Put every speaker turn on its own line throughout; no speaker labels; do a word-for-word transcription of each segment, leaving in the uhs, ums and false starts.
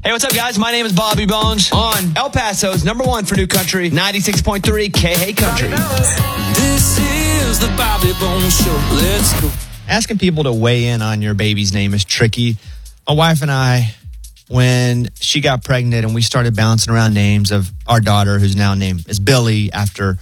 Hey, what's up, guys? My name is Bobby Bones on El Paso's number one for new country, ninety-six point three K H Country.
This is the Bobby Bones Show. Let's go.
Asking people to weigh in on your baby's name is tricky. My wife and I, when she got pregnant and we started bouncing around names of our daughter, who's now named is Billy after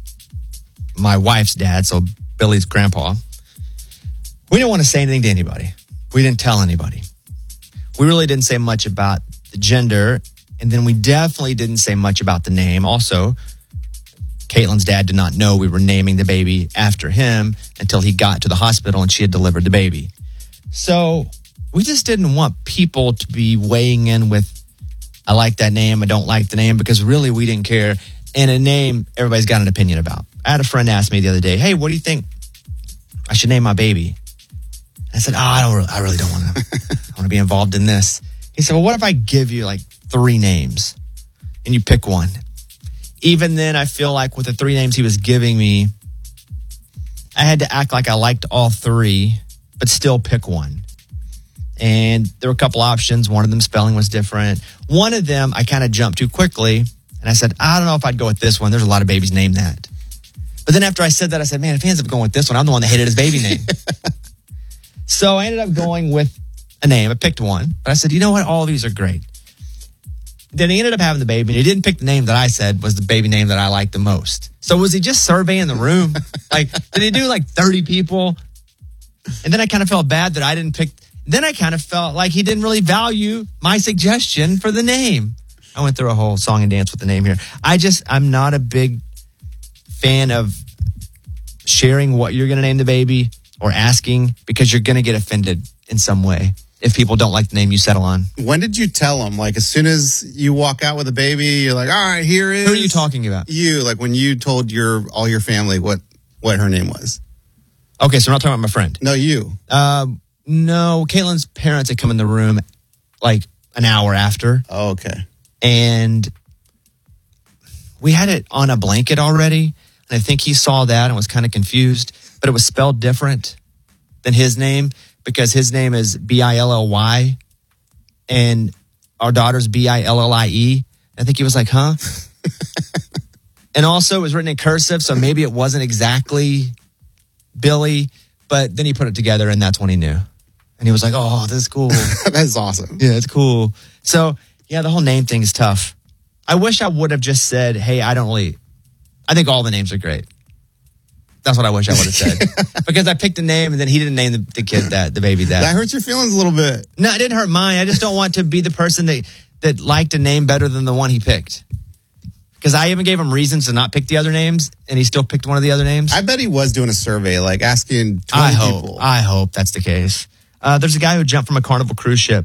my wife's dad, so Billy's grandpa, we didn't want to say anything to anybody. We didn't tell anybody. We really didn't say much about the gender, and then we definitely didn't say much about the name. Also, Caitlin's dad did not know we were naming the baby after him until he got to the hospital and she had delivered the baby. So we just didn't want people to be weighing in with, I like that name, I don't like the name, because really we didn't care. And a name everybody's got an opinion about. I had a friend ask me the other day, hey, what do you think I should name my baby? I said, oh, I don't. Really, I really don't want to. I want to be involved in this. He said, well, what if I give you like three names and you pick one? Even then, I feel like with the three names he was giving me, I had to act like I liked all three, but still pick one. And there were a couple options. One of them spelling was different. One of them I kind of jumped too quickly, and I said, I don't know if I'd go with this one. There's a lot of babies named that. But then after I said that, I said, man, if he ends up going with this one, I'm the one that hated his baby name. So I ended up going with a name. I picked one. But I said, you know what? All of these are great. Then he ended up having the baby, and he didn't pick the name that I said was the baby name that I liked the most. So was he just surveying the room? Like, did he do like thirty people? And then I kind of felt bad that I didn't pick. Then I kind of felt like he didn't really value my suggestion for the name. I went through a whole song and dance with the name here. I just, I'm not a big fan of sharing what you're going to name the baby or asking, because you're going to get offended in some way if people don't like the name you settle on.
When did you tell them? Like, as soon as you walk out with a baby, you're like, all right, here is...
Who are you talking about?
You, like when you told your all your family what, what her name was.
Okay, so we're not talking about my friend.
No, you.
Uh, no, Caitlin's parents had come in the room like an hour after.
Oh, okay.
And we had it on a blanket already. And I think he saw that and was kind of confused. But it was spelled different than his name, because his name is B I L L Y and our daughter's B I L L I E. I think he was like, huh? And also it was written in cursive, so maybe it wasn't exactly Billy, but then he put it together and that's when he knew. And he was like, oh, this is cool.
That's awesome.
Yeah, it's cool. So, yeah, the whole name thing is tough. I wish I would have just said, hey, I don't really, I think all the names are great. That's what I wish I would have said. Because I picked a name and then he didn't name the, the kid that, the baby that.
That hurts your feelings a little bit.
No, it didn't hurt mine. I just don't want to be the person that, that liked a name better than the one he picked. Because I even gave him reasons to not pick the other names, and he still picked one of the other names.
I bet he was doing a survey, like asking twenty
I hope,
people.
I hope that's the case. Uh, there's a guy who jumped from a Carnival cruise ship,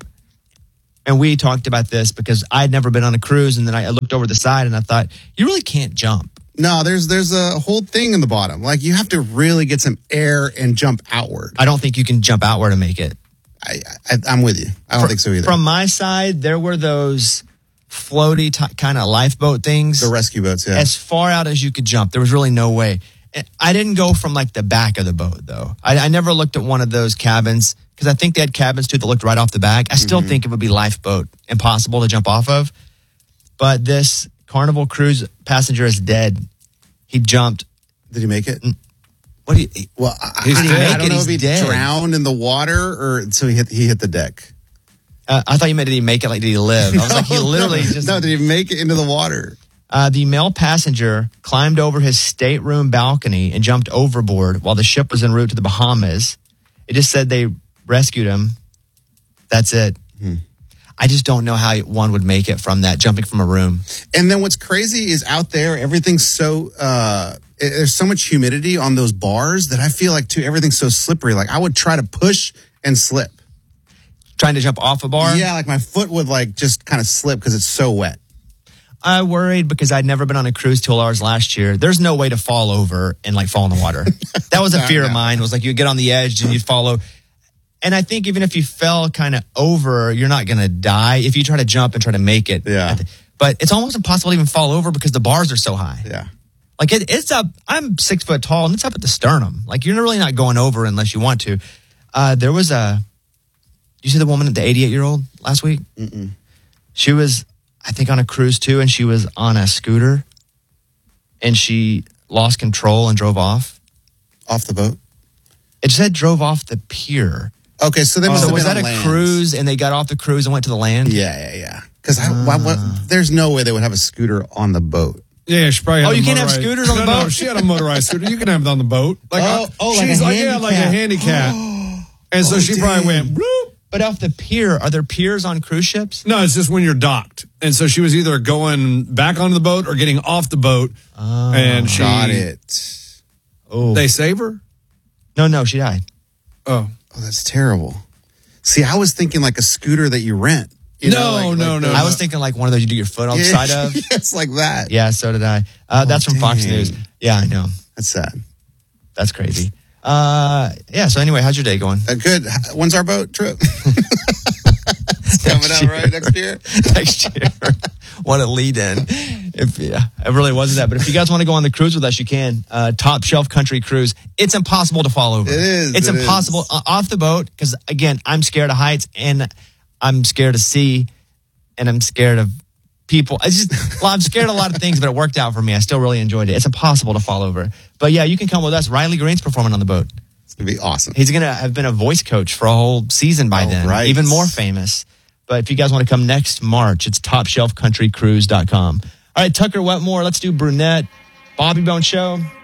and we talked about this because I'd never been on a cruise, and then I looked over the side, and I thought, you really can't jump.
No, there's there's a whole thing in the bottom. Like, you have to really get some air and jump outward.
I don't think you can jump outward and make it.
I, I, I'm with you. I don't
from,
think so either.
From my side, there were those floaty t- kind of lifeboat things.
The rescue boats, yeah.
As far out as you could jump. There was really no way. I didn't go from like the back of the boat, though. I, I never looked at one of those cabins, because I think they had cabins, too, that looked right off the back. I still mm-hmm. think it would be lifeboat impossible to jump off of. But this Carnival cruise passenger is dead. He jumped.
Did he make it?
What do you?
Well, I,
did he
I,
make
I don't
it?
know
He's
if he
dead.
drowned in the water or so he hit he hit the deck.
Uh, I thought you meant did he make it? Like, did he live? I was like, he literally
no,
just
no. Did he make it into the water?
Uh, the male passenger climbed over his stateroom balcony and jumped overboard while the ship was en route to the Bahamas. It just said they rescued him. That's it. Hmm. I just don't know how one would make it from that, jumping from a room.
And then what's crazy is out there, everything's so, uh, there's so much humidity on those bars that I feel like, too, everything's so slippery. Like, I would try to push and slip.
Trying to jump off a bar?
Yeah, like my foot would like just kind of slip because it's so wet.
I worried because I'd never been on a cruise till ours last year. There's no way to fall over and like fall in the water. That was a fear of mine. It was like you'd get on the edge and you'd follow. And I think even if you fell kind of over, you're not going to die if you try to jump and try to make it.
Yeah.
But it's almost impossible to even fall over because the bars are so high.
Yeah.
Like it, it's up, I'm six foot tall and it's up at the sternum. Like you're really not going over unless you want to. Uh, there was a, you see the woman, the eighty-eight year old last week?
Mm-mm.
She was, I think, on a cruise too, and she was on a scooter, and she lost control and drove off.
Off the boat?
It said drove off the pier.
Okay, so they must
So
have
was
been
that
on
a
land.
cruise, and they got off the cruise and went to the land?
Yeah, yeah, yeah. Because there's no way they would have a scooter on the boat.
Yeah, she probably had
Oh,
a
you can't have
motorized-
scooters on the
no, No,
boat?
she had a motorized scooter. You can have it on the boat. Like,
Oh,
uh,
oh, like
she's
a
like, yeah, like a
handicap.
handicap. And so
Oh,
she probably
dang.
went, whoop.
But off the pier, are there piers on cruise ships?
No, it's just when you're docked. And so she was either going back onto the boat or getting off the boat.
Oh,
and she,
Got it.
Oh,
They save her?
no, no, she died.
Oh.
Oh, that's terrible. See, I was thinking like a scooter that you rent. You
No,
know, like-
no,
like
no,
the-
I was thinking like one of those you do your foot on the
Yeah,
side of.
yes, like that.
Yeah, so did I. Uh, that's from Fox
dang.
News. Yeah, I know.
That's sad.
That's crazy. Uh, yeah, so anyway, how's your day going?
Uh, good. When's our boat trip? It's coming up, right? Next year?
Next year. What a lead in. If yeah, it really wasn't that. But if you guys want to go on the cruise with us, you can. Uh, Top Shelf Country Cruise. It's impossible to fall over.
It is,
It's
it
impossible
is.
uh, off the boat because, again, I'm scared of heights and I'm scared of sea and I'm scared of people. I just, well, I'm scared of a lot of things, but it worked out for me. I still really enjoyed it. It's impossible to fall over. But yeah, you can come with us. Riley Green's performing on the boat.
It's going to be awesome.
He's going to have been a voice coach for a whole season by
Oh,
then,
right.
even more famous. But if you guys want to come next March, it's top shelf country cruise dot com. All right, Tucker Wetmore, let's do Brunette. Bobby Bone Show.